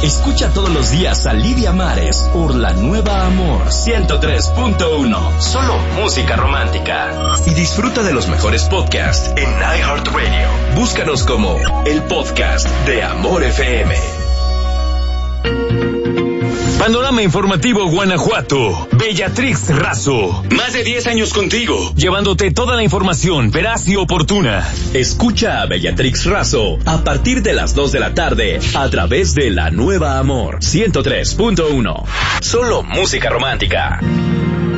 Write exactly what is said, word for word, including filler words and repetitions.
Escucha todos los días a Lidia Mares por La Nueva Amor ciento tres punto uno. Solo música romántica. Y disfruta de los mejores podcasts en iHeartRadio. Búscanos como el podcast de Amor F M. Panorama Informativo Guanajuato. Bellatrix Razo. Más de diez años contigo, llevándote toda la información veraz y oportuna. Escucha a Bellatrix Razo a partir de las dos de la tarde a través de La Nueva Amor ciento tres punto uno. Solo música romántica.